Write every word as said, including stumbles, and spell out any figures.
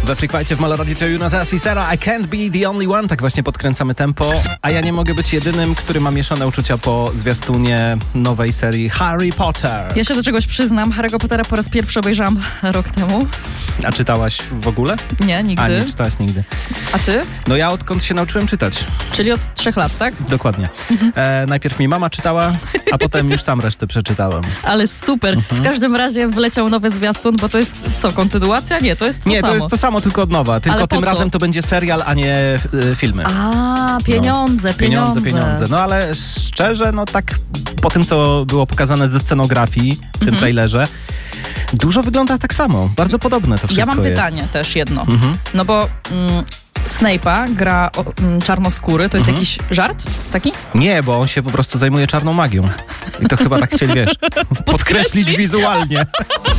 We Freakwajcie w Malo Radio to Jonas i Sara. I can't be the only one. Tak właśnie podkręcamy tempo. A ja nie mogę być jedynym, który ma mieszane uczucia po zwiastunie nowej serii Harry Potter. Ja się do czegoś przyznam. Harry'ego Pottera po raz pierwszy obejrzałam rok temu. A czytałaś w ogóle? Nie, nigdy. A, nie czytałaś nigdy. A ty? No ja odkąd się nauczyłem czytać. Czyli od trzech lat, tak? Dokładnie. Mhm. E, najpierw mi mama czytała, a potem już sam resztę przeczytałem. Ale super. Mhm. W każdym razie wleciał nowy zwiastun, bo to jest co, kontynuacja? Nie, to jest to nie, samo. Nie, to jest to samo, tylko od nowa. Tylko tym co? razem to będzie serial, a nie y, filmy. A, pieniądze, no. pieniądze. Pieniądze, pieniądze. No ale szczerze, no tak po tym, co było pokazane ze scenografii w tym mhm. trailerze, dużo wygląda tak samo. Bardzo podobne to wszystko Ja mam jest. pytanie też jedno. Mhm. No bo mm, Snape'a gra o, mm, czarnoskóry. To jest mhm. jakiś żart taki? Nie, bo on się po prostu zajmuje czarną magią. I to chyba tak chcieli, wiesz, podkreślić wizualnie.